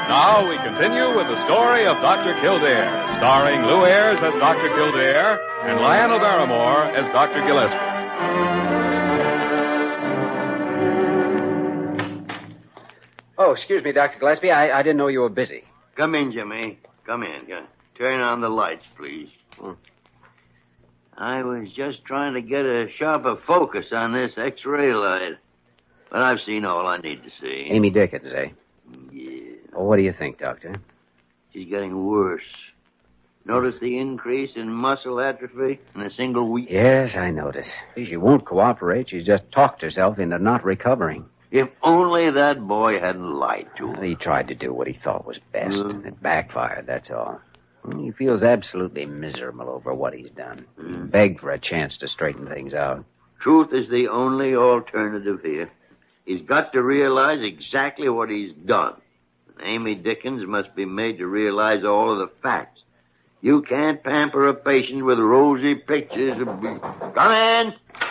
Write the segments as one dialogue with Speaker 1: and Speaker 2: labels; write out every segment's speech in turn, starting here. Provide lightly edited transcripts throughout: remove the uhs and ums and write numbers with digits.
Speaker 1: Now we continue with the story of Dr. Kildare, starring Lou Ayres as Dr. Kildare and Lionel Barrymore as Dr. Gillespie.
Speaker 2: Oh, excuse me, Dr. Gillespie. I didn't know you were busy.
Speaker 3: Come in, Jimmy. Come in. Turn on the lights, please. I was just trying to get a sharper focus on this X-ray light. But I've seen all I need to see.
Speaker 2: Amy Dickens, eh?
Speaker 3: Yeah.
Speaker 2: Oh, what do you think, Doctor?
Speaker 3: She's getting worse. Notice the increase in muscle atrophy in a single week?
Speaker 2: Yes, I notice. She won't cooperate. She's just talked herself into not recovering.
Speaker 3: If only that boy hadn't lied to her.
Speaker 2: He tried to do what he thought was best. It backfired, that's all. He feels absolutely miserable over what he's done. He begged for a chance to straighten things out.
Speaker 3: Truth is the only alternative here. He's got to realize exactly what he's done. Amy Dickens must be made to realize all of the facts. You can't pamper a patient with rosy pictures of... Come in!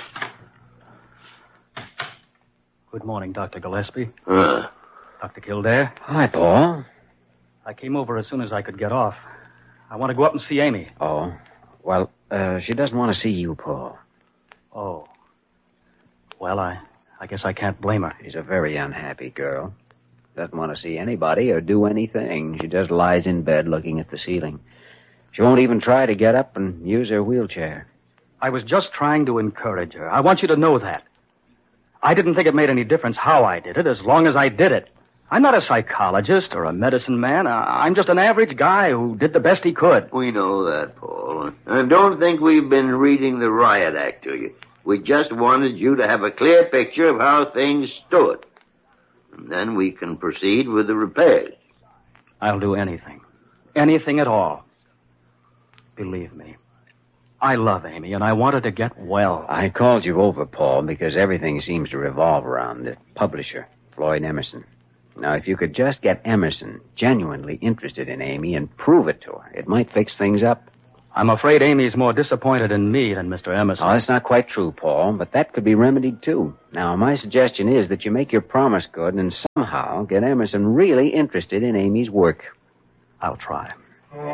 Speaker 4: Good morning, Dr. Gillespie. Dr. Kildare.
Speaker 2: Hi, Paul.
Speaker 4: I came over as soon as I could get off. I want to go up and see Amy.
Speaker 2: Oh, well, she doesn't want to see you, Paul.
Speaker 4: Oh. Well, I guess I can't blame her.
Speaker 2: She's a very unhappy girl. Doesn't want to see anybody or do anything. She just lies in bed looking at the ceiling. She won't even try to get up and use her wheelchair.
Speaker 4: I was just trying to encourage her. I want you to know that. I didn't think it made any difference how I did it, as long as I did it. I'm not a psychologist or a medicine man. I'm just an average guy who did the best he could.
Speaker 3: We know that, Paul. And don't think we've been reading the riot act to you. We just wanted you to have a clear picture of how things stood. And then we can proceed with the repairs.
Speaker 4: I'll do anything. Anything at all. Believe me. I love Amy, and I want her to get well.
Speaker 2: I called you over, Paul, because everything seems to revolve around the publisher, Floyd Emerson. Now, if you could just get Emerson genuinely interested in Amy and prove it to her, it might fix things up.
Speaker 4: I'm afraid Amy's more disappointed in me than Mr. Emerson.
Speaker 2: Oh, that's not quite true, Paul, but that could be remedied, too. Now, my suggestion is that you make your promise good and somehow get Emerson really interested in Amy's work.
Speaker 4: I'll try.